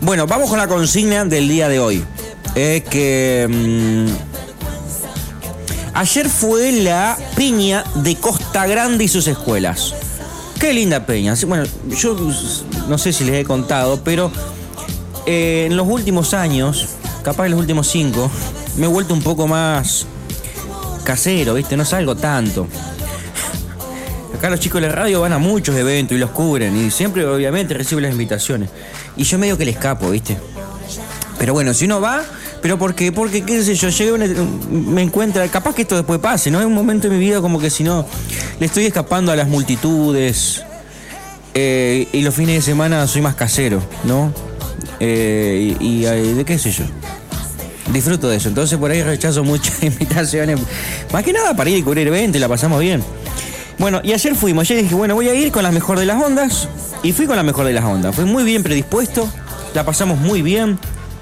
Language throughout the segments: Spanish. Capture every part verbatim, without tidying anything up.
Bueno, vamos con la consigna del día de hoy. Es que mmm, ayer fue la peña de Costa Grande y sus escuelas. Qué linda peña. Bueno, yo no sé si les he contado, pero eh, en los últimos años, capaz en los últimos cinco, me he vuelto un poco más casero, ¿viste? No salgo tanto. Acá los chicos de la radio van a muchos eventos y los cubren y siempre obviamente reciben las invitaciones. Y yo medio que le escapo, ¿viste? Pero bueno, si uno va, ¿pero por qué? Porque, qué sé yo, llego, me encuentra, capaz que esto después pase, ¿no? Hay un momento en mi vida como que si no, le estoy escapando a las multitudes eh, y los fines de semana soy más casero, ¿no? Eh, y, y de qué sé yo. Disfruto de eso, entonces por ahí rechazo muchas invitaciones. Más que nada para ir y cubrir eventos y la pasamos bien. Bueno, y ayer fuimos, ayer dije, bueno, voy a ir con la mejor de las ondas. Y fui con la mejor de las ondas. Fui muy bien predispuesto, la pasamos muy bien.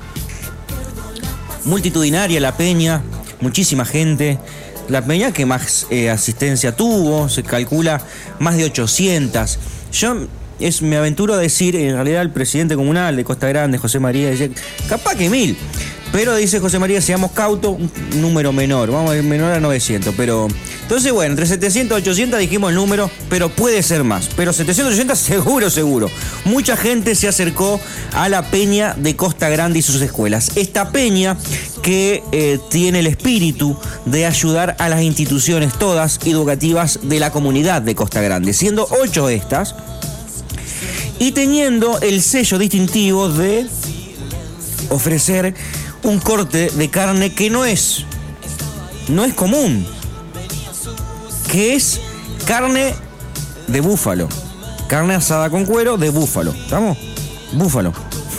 Multitudinaria la peña, muchísima gente. La peña que más eh, asistencia tuvo, se calcula más de ochocientas. Yo es, me aventuro a decir, en realidad el presidente comunal de Costa Grande, José María, dice, capaz que mil. Pero dice José María, seamos cautos, un número menor, vamos a ir menor a novecientos, pero... Entonces, bueno, entre setecientos y ochocientos dijimos el número, pero puede ser más. Pero setecientos, ochocientos seguro, seguro. Mucha gente se acercó a la peña de Costa Grande y sus escuelas. Esta peña que eh, tiene el espíritu de ayudar a las instituciones todas educativas de la comunidad de Costa Grande, siendo ocho estas, y teniendo el sello distintivo de ofrecer un corte de carne que no es, no es común, que es carne de búfalo, carne asada con cuero de búfalo, ¿estamos? Búfalo.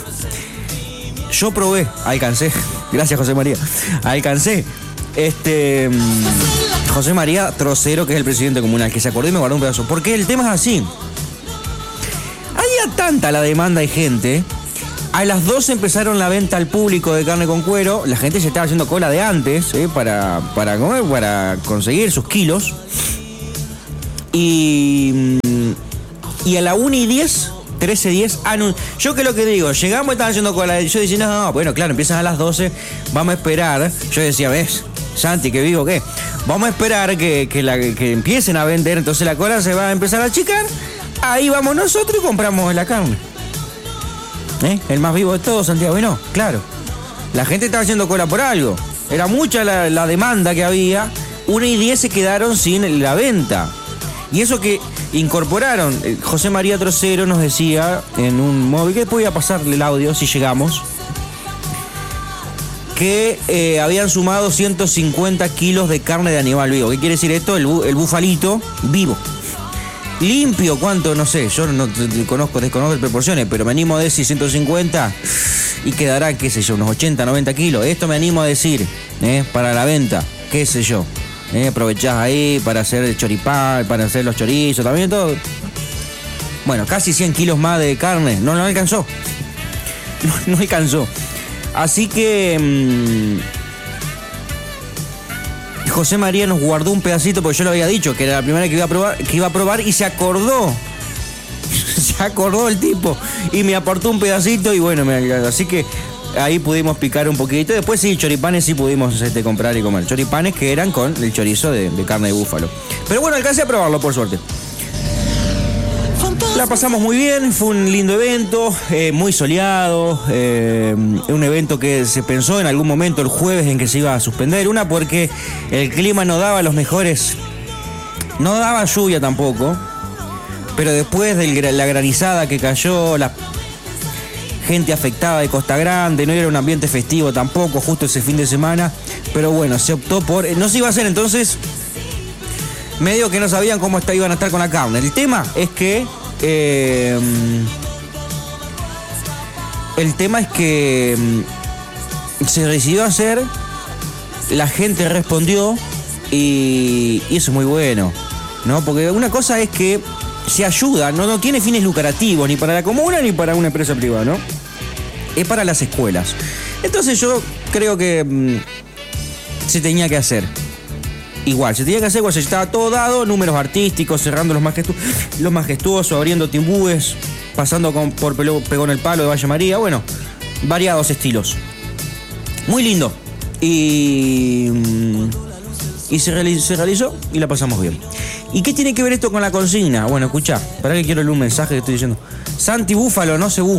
Yo probé, alcancé, gracias José María, alcancé, este, José María Trocero, que es el presidente comunal, que se acordó y me guardó un pedazo, porque el tema es así, había tanta la demanda de gente. A las doce empezaron la venta al público de carne con cuero. La gente se estaba haciendo cola de antes, ¿eh? para, para, comer, para conseguir sus kilos. Y, y a la una y diez, trece diez, anun- yo que lo que digo, llegamos y estaban haciendo cola. Yo decía, no, no, bueno, claro, empiezan a las doce, vamos a esperar. Yo decía, ¿ves, Santi, que vivo qué? Vamos a esperar que, que, la, que empiecen a vender, entonces la cola se va a empezar a achicar. Ahí vamos nosotros y compramos la carne. ¿Eh? El más vivo de todos, Santiago, y no, claro. La gente estaba haciendo cola por algo. Era mucha la, la demanda que había. Una y diez se quedaron sin la venta. Y eso que incorporaron. José María Trocero nos decía en un móvil, que después voy a pasarle el audio si llegamos, que eh, habían sumado ciento cincuenta kilos de carne de animal vivo. ¿Qué quiere decir esto? El, bu- el bufalito vivo. Limpio, ¿cuánto? No sé, yo no conozco, desconozco las proporciones, pero me animo a decir ciento cincuenta y quedará, qué sé yo, unos ochenta, noventa kilos. Esto me animo a decir, ¿eh? Para la venta, qué sé yo. ¿eh? Aprovechás ahí para hacer el choripán, para hacer los chorizos, también todo. Bueno, casi cien kilos más de carne, no, no alcanzó. No, no alcanzó. Así que... Mmm, José María nos guardó un pedacito porque yo le había dicho que era la primera que iba a probar, que iba a probar y se acordó. Se acordó el tipo y me aportó un pedacito y bueno, me, así que ahí pudimos picar un poquito. Después sí, choripanes sí pudimos este, comprar y comer. Choripanes que eran con el chorizo de, de carne de búfalo. Pero bueno, alcancé a probarlo por suerte. La pasamos muy bien, fue un lindo evento, eh, muy soleado, eh, un evento que se pensó en algún momento el jueves en que se iba a suspender, una porque el clima no daba los mejores, no daba lluvia tampoco, pero después de la granizada que cayó, la gente afectada de Costa Grande, no era un ambiente festivo tampoco, justo ese fin de semana, pero bueno, se optó por, no se iba a hacer, entonces medio que no sabían cómo está, iban a estar con la carne. El tema es que Eh, el tema es que se decidió hacer, la gente respondió y, y eso es muy bueno, ¿no? Porque una cosa es que se ayuda, no, no tiene fines lucrativos ni para la comuna ni para una empresa privada, ¿no? Es para las escuelas. Entonces yo creo que mmm, se tenía que hacer. Igual, se tenía que hacer, igual, se estaba todo dado, números artísticos, cerrando los, majestu- los majestuosos, abriendo timbúes, pasando con, por Pegón el Palo de Valle María. Bueno, variados estilos. Muy lindo. Y, y se, realizó, se realizó y la pasamos bien. ¿Y qué tiene que ver esto con la consigna? Bueno, escuchá, para que quiero leer un mensaje que estoy diciendo. Santi Búfalo, no Cebú.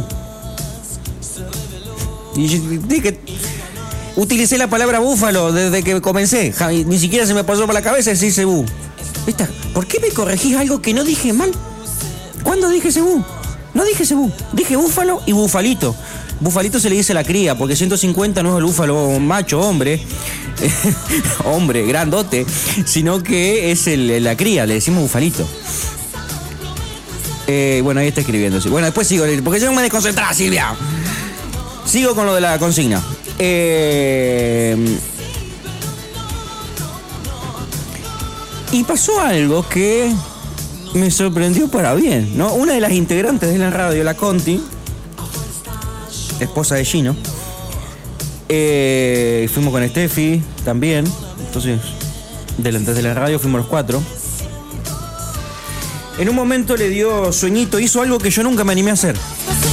Y yo dije, utilicé la palabra búfalo desde que comencé. Ni siquiera se me pasó por la cabeza decir Cebú. ¿Viste? ¿Por qué me corregís algo que no dije mal? ¿Cuándo dije Cebú? No dije Cebú. Dije búfalo y bufalito. Bufalito se le dice a la cría, porque ciento cincuenta no es el búfalo macho, hombre, hombre, grandote, sino que es el, la cría, le decimos bufalito. Eh, bueno, ahí está escribiendo. Sí. Bueno, después sigo, porque yo me desconcentré, Silvia. Sigo con lo de la consigna. Eh, y pasó algo que me sorprendió para bien, ¿no? Una de las integrantes de la radio, la Conti, esposa de Gino, eh, fuimos con Steffi también, entonces delante de la radio fuimos los cuatro. En un momento le dio sueñito, hizo algo que yo nunca me animé a hacer,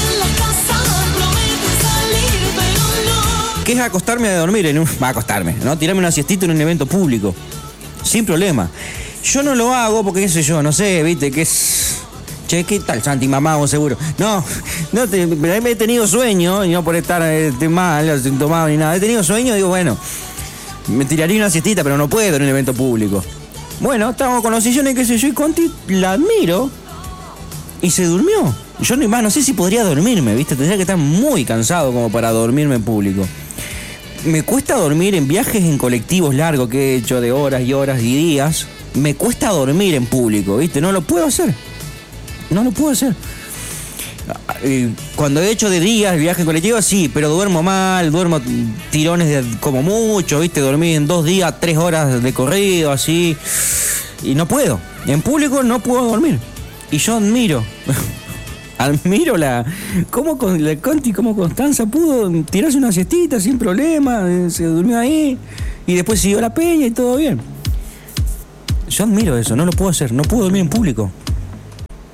que es acostarme a dormir en un, va a acostarme, ¿no? Tirarme una siestita en un evento público, sin problema. Yo no lo hago porque, qué sé yo, no sé, viste, que es... Che, ¿qué tal, Santi, mamá, seguro? No, no te, he tenido sueño, y no por estar este, mal, sin tomado ni nada. He tenido sueño, digo, bueno, me tiraría una siestita, pero no puedo en un evento público. Bueno, estábamos con los sillones, qué sé yo, y Conti la admiro, y se durmió. Yo ni más, no sé si podría dormirme, ¿viste? Tendría que estar muy cansado como para dormirme en público. Me cuesta dormir en viajes en colectivos largos que he hecho de horas y horas y días. Me cuesta dormir en público, ¿viste? No lo puedo hacer. No lo puedo hacer. Cuando he hecho de días viaje colectivo, sí, pero duermo mal, duermo tirones de como mucho, ¿viste? Dormí en dos días, tres horas de corrido, así. Y no puedo. En público no puedo dormir. Y yo admiro. Admiro la. Cómo la Conti, cómo Constanza pudo tirarse una siestita sin problema, se durmió ahí. Y después siguió la peña y todo bien. Yo admiro eso, no lo puedo hacer, no puedo dormir en público.